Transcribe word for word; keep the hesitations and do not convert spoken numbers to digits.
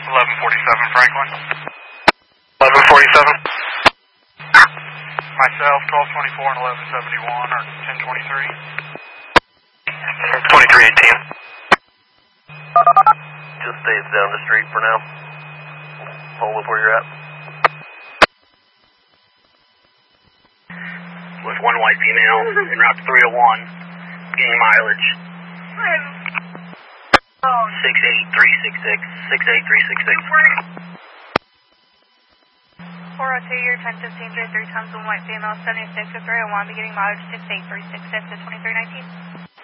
eleven forty-seven Franklin. eleven forty-seven. Myself, twelve twenty-four and eleven seventy-one or ten twenty-three. twenty-three eighteen. Just stays down the street for now. Hold up where you're at. With one white female en route to three oh one, gaining mileage. six eight three six six, six eight three six six. four oh two, your ten fifteen J three times one white female, seventy-six to three oh one, beginning mileage six eight three six six to twenty-three nineteen.